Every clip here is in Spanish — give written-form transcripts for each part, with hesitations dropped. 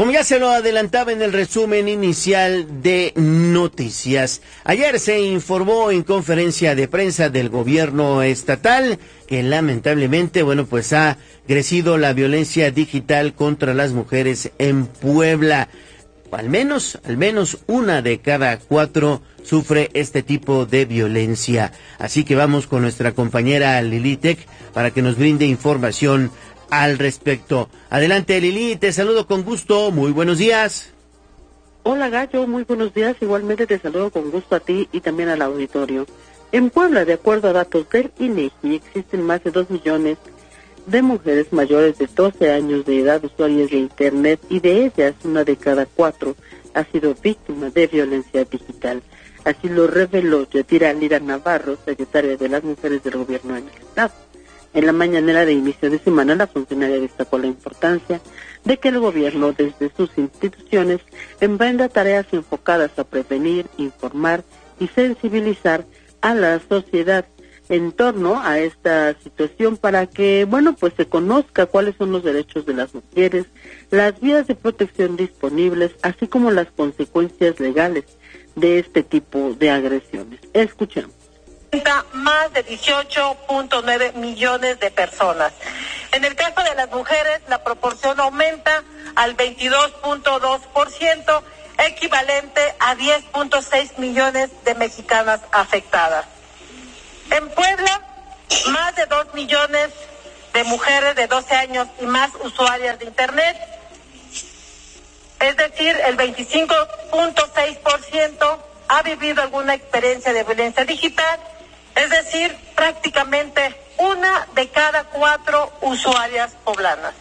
Como ya se lo adelantaba en el resumen inicial de noticias, ayer se informó en conferencia de prensa del gobierno estatal que lamentablemente, pues ha crecido la violencia digital contra las mujeres en Puebla. Al menos una de cada 4 sufre este tipo de violencia. Así que vamos con nuestra compañera Lili Tech para que nos brinde información al respecto. Adelante, Lili, te saludo con gusto, muy buenos días. Hola, Gallo, muy buenos días, igualmente te saludo con gusto a ti y también al auditorio. En Puebla, de acuerdo a datos del INEGI, existen más de 2 millones de mujeres mayores de 12 años de edad usuarias de Internet, y de ellas una de cada 4 ha sido víctima de violencia digital. Así lo reveló Yadira Lira Navarro, secretaria de las Mujeres del Gobierno en el Estado. En la mañanera de inicio de semana, la funcionaria destacó la importancia de que el gobierno, desde sus instituciones, emprenda tareas enfocadas a prevenir, informar y sensibilizar a la sociedad en torno a esta situación para que, se conozca cuáles son los derechos de las mujeres, las vías de protección disponibles, así como las consecuencias legales de este tipo de agresiones. Escuchemos. Más de 18.9 millones de personas. En el caso de las mujeres, la proporción aumenta al 22.2%, equivalente a 10.6 millones de mexicanas afectadas. En Puebla, más de 2 millones de mujeres de 12 años y más usuarias de Internet, es decir, el 25.6% ha vivido alguna experiencia de violencia digital, es decir, prácticamente una de cada 4 usuarias poblanas.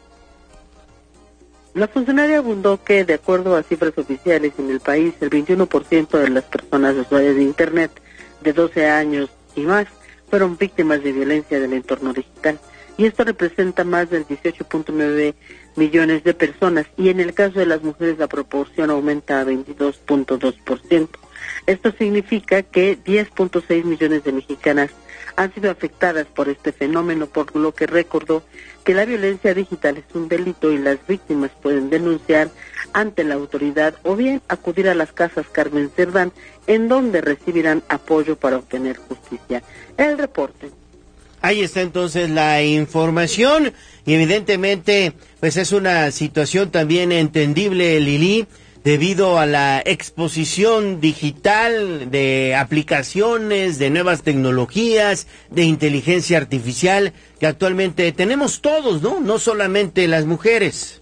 La funcionaria abundó que, de acuerdo a cifras oficiales en el país, el 21% de las personas usuarias de Internet de 12 años y más fueron víctimas de violencia del entorno digital. Y esto representa más del 18.9 millones de personas. Y en el caso de las mujeres, la proporción aumenta a 22.2%. Esto significa que 10.6 millones de mexicanas han sido afectadas por este fenómeno, por lo que recordó que la violencia digital es un delito y las víctimas pueden denunciar ante la autoridad o bien acudir a las casas Carmen Cerdán, en donde recibirán apoyo para obtener justicia. El reporte. Ahí está entonces la información y evidentemente es una situación también entendible, Lili, debido a la exposición digital de aplicaciones, de nuevas tecnologías, de inteligencia artificial que actualmente tenemos todos, ¿no? No solamente las mujeres.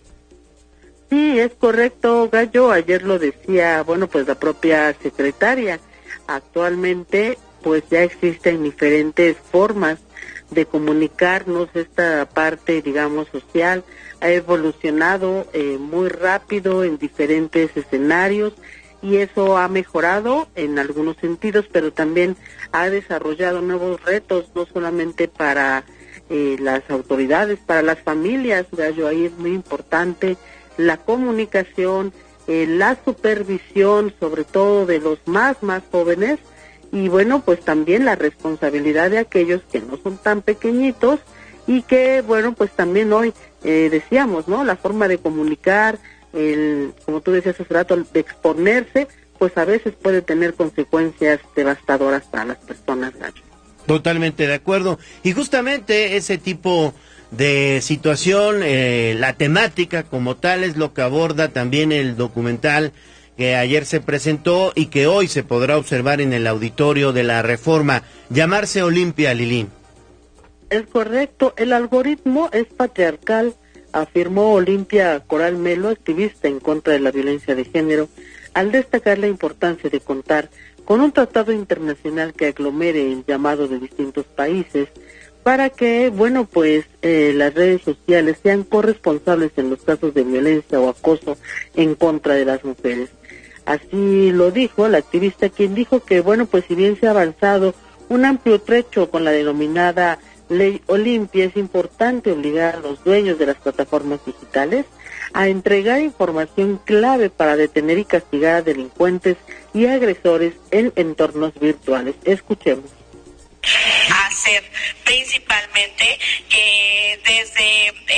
Sí, es correcto, Gallo. Ayer lo decía, la propia secretaria. Actualmente, ya existen diferentes formas de comunicarnos. Esta parte, social, ha evolucionado muy rápido en diferentes escenarios y eso ha mejorado en algunos sentidos, pero también ha desarrollado nuevos retos, no solamente para las autoridades, para las familias, Gallo. Ahí es muy importante la comunicación, la supervisión, sobre todo de los más jóvenes, y también la responsabilidad de aquellos que no son tan pequeñitos y que, también hoy decíamos, ¿no? La forma de comunicar, como tú decías hace rato, de exponerse, a veces puede tener consecuencias devastadoras para las personas, Gallo. Totalmente de acuerdo. Y justamente ese tipo de situación, la temática como tal es lo que aborda también el documental que ayer se presentó y que hoy se podrá observar en el auditorio de la Reforma. Llamarse Olimpia, Lili. Es correcto, el algoritmo es patriarcal, afirmó Olimpia Coral Melo, activista en contra de la violencia de género, al destacar la importancia de contar con un tratado internacional que aglomere el llamado de distintos países para que, las redes sociales sean corresponsables en los casos de violencia o acoso en contra de las mujeres. Así lo dijo la activista, quien dijo que, si bien se ha avanzado un amplio trecho con la denominada Ley Olimpia, es importante obligar a los dueños de las plataformas digitales a entregar información clave para detener y castigar a delincuentes y agresores en entornos virtuales. Escuchemos. Hacer principalmente que desde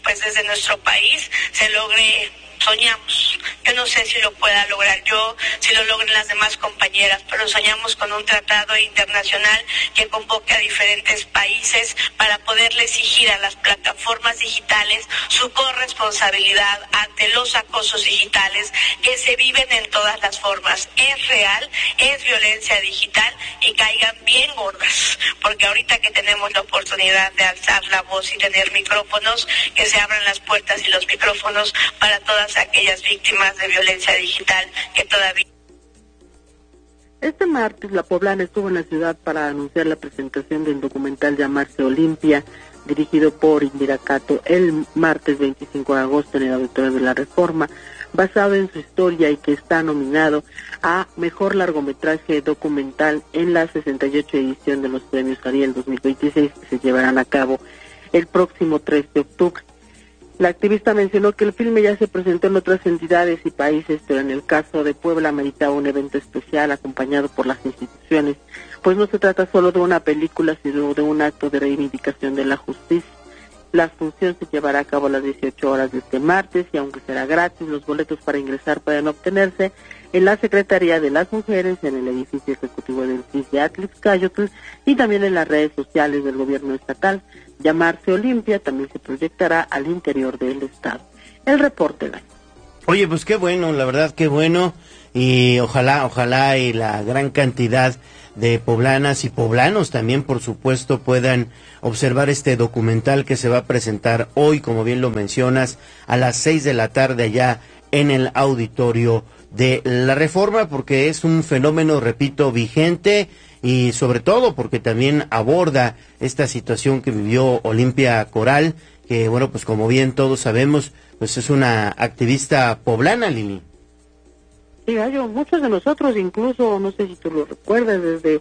pues desde nuestro país se logre. Soñamos, yo no sé si lo pueda lograr yo, si lo logren las demás compañeras, pero soñamos con un tratado internacional que convoque a diferentes países para poderle exigir a las plataformas digitales su corresponsabilidad ante los acosos digitales que se viven en todas las formas. Es real, es violencia digital y caigan bien gordas, porque ahorita que tenemos la oportunidad de alzar la voz y tener micrófonos, que se abran las puertas y los micrófonos para todas aquellas víctimas de violencia digital que todavía... Este martes la poblana estuvo en la ciudad para anunciar la presentación del documental Llamarse Olimpia, dirigido por Indira Cato, el martes 25 de agosto en el Auditorio de la Reforma, basado en su historia y que está nominado a Mejor Largometraje Documental en la 68 edición de los Premios Ariel 2026 que se llevarán a cabo el próximo 3 de octubre. La activista mencionó que el filme ya se presentó en otras entidades y países, pero en el caso de Puebla meritaba un evento especial acompañado por las instituciones, pues no se trata solo de una película, sino de un acto de reivindicación de la justicia. La función se llevará a cabo a las 18 horas de este martes y aunque será gratis, los boletos para ingresar pueden obtenerse en la Secretaría de las Mujeres, en el edificio ejecutivo del CIS de Atlixcáyotl y también en las redes sociales del gobierno estatal. Llamarse Olimpia también se proyectará al interior del estado. El reporte, Dani. Oye, pues qué bueno, la verdad qué bueno, y ojalá y la gran cantidad de poblanas y poblanos también, por supuesto, puedan observar este documental que se va a presentar hoy, como bien lo mencionas, a las 6 de la tarde allá en el Auditorio de la Reforma, porque es un fenómeno, repito, vigente y sobre todo porque también aborda esta situación que vivió Olimpia Coral, que bueno, pues como bien todos sabemos, pues es una activista poblana, Lili. Sí, Gallo, muchos de nosotros, incluso, no sé si tú lo recuerdas, desde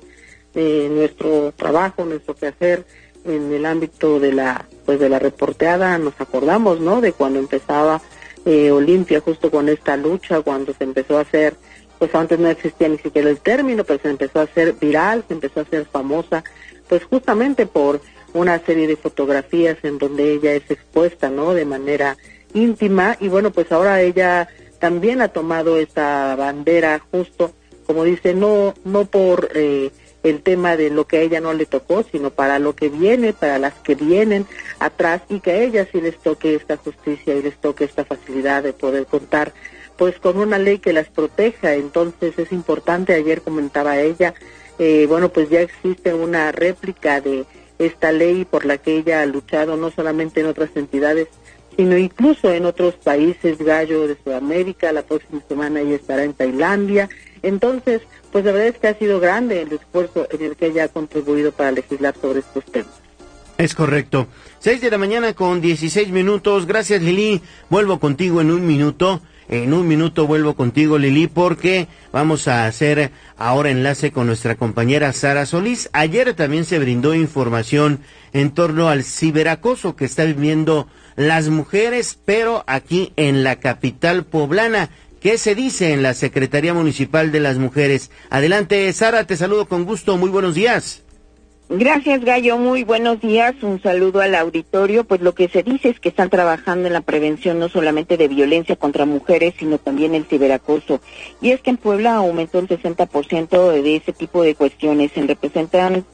nuestro trabajo, nuestro quehacer en el ámbito de la reporteada, nos acordamos, ¿no?, de cuando empezaba Olimpia, justo con esta lucha, cuando se empezó a hacer, pues antes no existía ni siquiera el término, pero se empezó a hacer viral, se empezó a hacer famosa, pues justamente por una serie de fotografías en donde ella es expuesta, ¿no?, de manera íntima, y bueno, pues ahora ella también ha tomado esta bandera, justo, como dice, no por el tema de lo que a ella no le tocó, sino para lo que viene, para las que vienen atrás, y que a ellas sí les toque esta justicia y les toque esta facilidad de poder contar pues con una ley que las proteja. Entonces es importante, ayer comentaba ella, bueno, pues ya existe una réplica de esta ley por la que ella ha luchado, no solamente en otras entidades, sino incluso en otros países, Gallo, de Sudamérica. La próxima semana ella estará en Tailandia. Entonces, pues la verdad es que ha sido grande el esfuerzo en el que ella ha contribuido para legislar sobre estos temas. Es correcto. 6 de la mañana con 16 minutos. Gracias, Lili. Vuelvo contigo en un minuto. En un minuto vuelvo contigo, Lili, porque vamos a hacer ahora enlace con nuestra compañera Sara Solís. Ayer también se brindó información en torno al ciberacoso que está viviendo las mujeres, pero aquí en la capital poblana. ¿Qué se dice en la Secretaría Municipal de las Mujeres? Adelante, Sara, te saludo con gusto. Muy buenos días. Gracias, Gallo. Muy buenos días. Un saludo al auditorio. Pues lo que se dice es que están trabajando en la prevención no solamente de violencia contra mujeres, sino también el ciberacoso. Y es que en Puebla aumentó el 60% de ese tipo de cuestiones en representación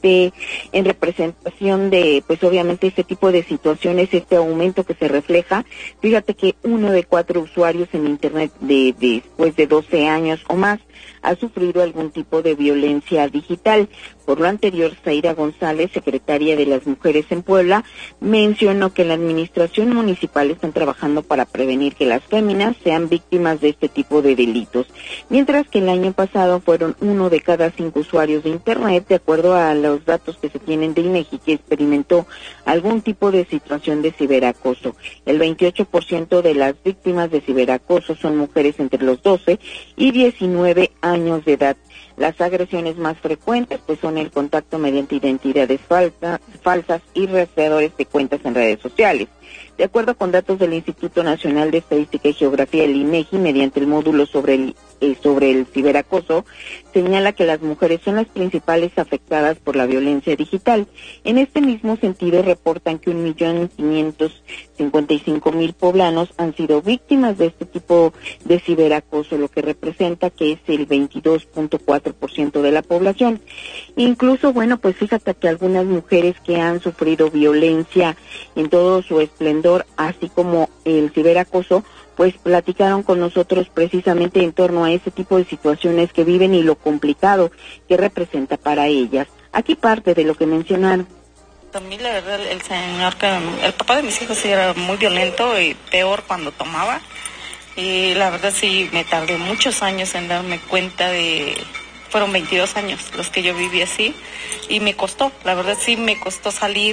de, pues obviamente, este tipo de situaciones, este aumento que se refleja. Fíjate que 1 de 4 usuarios en Internet después de 12 años o más ha sufrido algún tipo de violencia digital. Por lo anterior, Zaira González, secretaria de las Mujeres en Puebla, mencionó que la administración municipal están trabajando para prevenir que las féminas sean víctimas de este tipo de delitos, mientras que el año pasado fueron 1 de cada 5 usuarios de Internet, de acuerdo a los datos que se tienen de INEGI, que experimentó algún tipo de situación de ciberacoso. El 28% de las víctimas de ciberacoso son mujeres entre los 12 y 19 años de edad. Las agresiones más frecuentes pues son el contacto mediante identidades falsas y rastreadores de cuentas en redes sociales. De acuerdo con datos del Instituto Nacional de Estadística y Geografía, el INEGI, mediante el módulo sobre el ciberacoso, señala que las mujeres son las principales afectadas por la violencia digital. En este mismo sentido, reportan que 1.555.000 poblanos han sido víctimas de este tipo de ciberacoso, lo que representa que es el 22.4% de la población. Incluso, bueno, pues fíjate que algunas mujeres que han sufrido violencia en todo su esplendor, así como el ciberacoso, pues platicaron con nosotros precisamente en torno a ese tipo de situaciones que viven y lo complicado que representa para ellas. Aquí parte de lo que mencionaron. También la verdad, el papá de mis hijos sí era muy violento y peor cuando tomaba. Y la verdad sí me tardé muchos años en darme cuenta fueron 22 años los que yo viví así y me costó, la verdad sí me costó salir.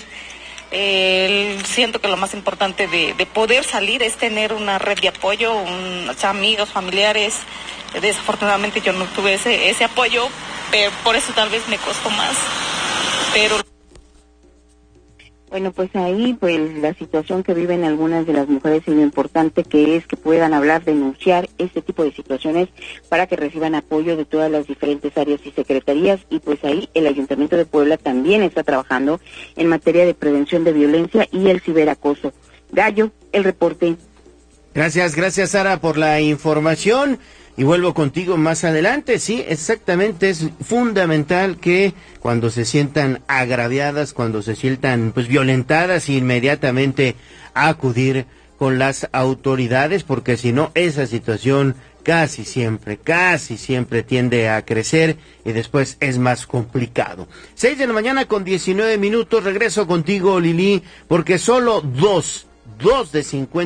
Siento que lo más importante de poder salir es tener una red de apoyo, amigos, familiares. Desafortunadamente yo no tuve ese apoyo, pero por eso tal vez me costó más. Pero bueno, pues ahí pues la situación que viven algunas de las mujeres y lo importante que es que puedan hablar, denunciar este tipo de situaciones para que reciban apoyo de todas las diferentes áreas y secretarías, y pues ahí el Ayuntamiento de Puebla también está trabajando en materia de prevención de violencia y el ciberacoso. Gallo, el reporte. Gracias Sara por la información. Y vuelvo contigo más adelante. Sí, exactamente, es fundamental que cuando se sientan agraviadas, cuando se sientan pues violentadas, inmediatamente acudir con las autoridades, porque si no, esa situación casi siempre tiende a crecer y después es más complicado. 6 de la mañana con 19 minutos, regreso contigo, Lili, porque solo dos de 50